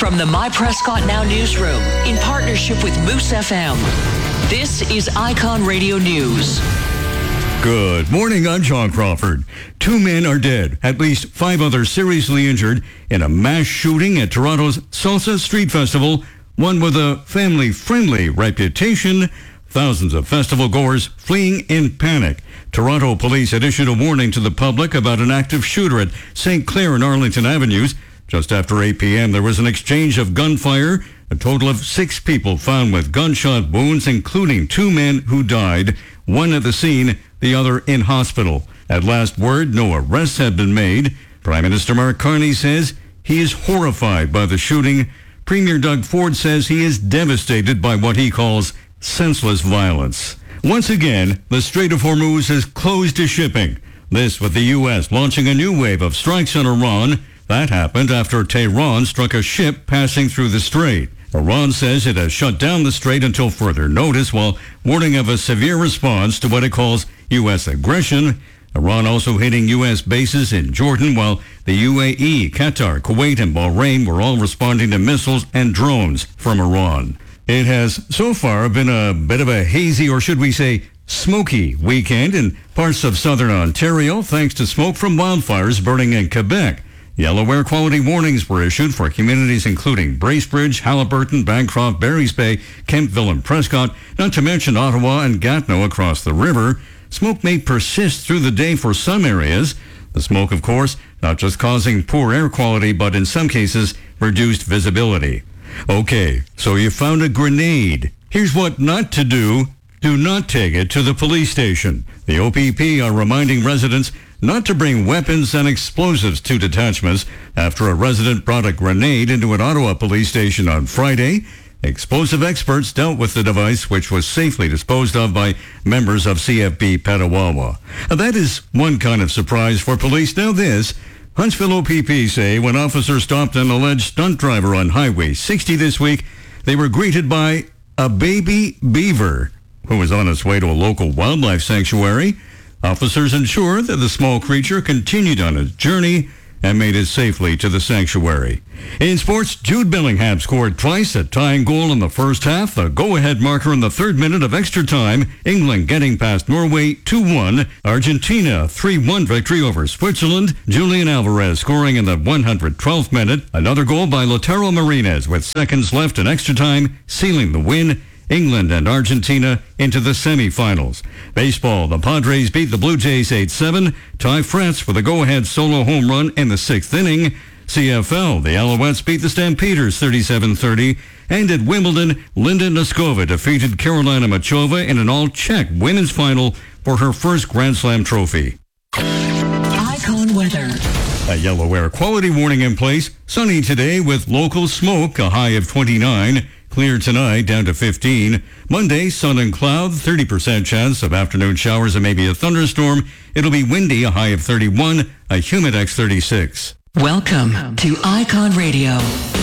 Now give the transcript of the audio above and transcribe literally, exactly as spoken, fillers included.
From the My Prescott Now newsroom, in partnership with Moose F M, this is Icon Radio News. Good morning, I'm John Crawford. Two men are dead, at least five others seriously injured in a mass shooting at Toronto's Salsa Street Festival, one with a family-friendly reputation. Thousands of festival goers fleeing in panic. Toronto police had issued a warning to the public about an active shooter at Saint Clair and Arlington Avenues. Just after eight p.m., there was an exchange of gunfire. A total of six people found with gunshot wounds, including two men who died, one at the scene, the other in hospital. At last word, no arrests have been made. Prime Minister Mark Carney says he is horrified by the shooting. Premier Doug Ford says he is devastated by what he calls senseless violence. Once again, the Strait of Hormuz is closed to shipping. This with the U S launching a new wave of strikes on Iran. That happened after Tehran struck a ship passing through the strait. Iran says it has shut down the strait until further notice, while warning of a severe response to what it calls U S aggression. Iran also hitting U S bases in Jordan, while the U A E, Qatar, Kuwait, and Bahrain were all responding to missiles and drones from Iran. It has so far been a bit of a hazy, or should we say smoky, weekend in parts of southern Ontario, thanks to smoke from wildfires burning in Quebec. Yellow air quality warnings were issued for communities including Bracebridge, Haliburton, Bancroft, Barry's Bay, Kemptville, and Prescott, not to mention Ottawa and Gatineau across the river. Smoke may persist through the day for some areas. The smoke, of course, not just causing poor air quality, but in some cases, reduced visibility. Okay, so you found a grenade. Here's what not to do. Do not take it to the police station. The O P P are reminding residents not to bring weapons and explosives to detachments after a resident brought a grenade into an Ottawa police station on Friday. Explosive experts dealt with the device, which was safely disposed of by members of C F B Petawawa. That is one kind of surprise for police. Now this, Huntsville O P P say when officers stopped an alleged stunt driver on Highway sixty this week, they were greeted by a baby beaver who was on its way to a local wildlife sanctuary. Officers ensured that the small creature continued on its journey and made it safely to the sanctuary. In sports, Jude Bellingham scored twice, a tying goal in the first half, a go-ahead marker in the third minute of extra time, England getting past Norway two one, Argentina three one victory over Switzerland, Julian Alvarez scoring in the one hundred twelfth minute, another goal by Lautaro Martinez with seconds left in extra time, sealing the win. England and Argentina into the semifinals. Baseball, the Padres beat the Blue Jays eight seven. Ty France with a go-ahead solo home run in the sixth inning. C F L, the Alouettes beat the Stampeders thirty-seven thirty. And at Wimbledon, Linda Noskova defeated Carolina Machova in an all-Czech women's final for her first Grand Slam trophy. Icon weather. A yellow air quality warning in place. Sunny today with local smoke, a high of twenty-nine. Clear tonight, down to fifteen. Monday, sun and cloud, thirty percent chance of afternoon showers and maybe a thunderstorm. It'll be windy, a high of thirty-one, a humid X thirty-six. Welcome to Icon Radio.